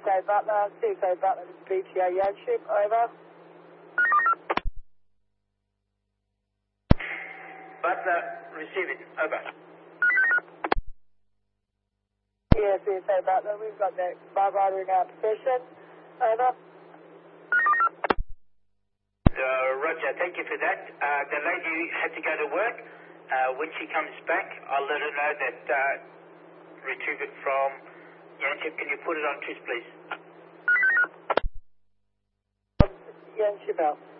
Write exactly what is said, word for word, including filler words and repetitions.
CSA Butler, CSA Butler, B T A Yanship, over. Butler, receiving, over. Yeah, C S A Butler, we've got that bar rider in our possession, over. Uh, Roger, thank you for that. Uh, the lady had to go to work. Uh, when she comes back, I'll let her know that uh, retrieve it from Yanship. Can you put it on Tris, please? Yanship out.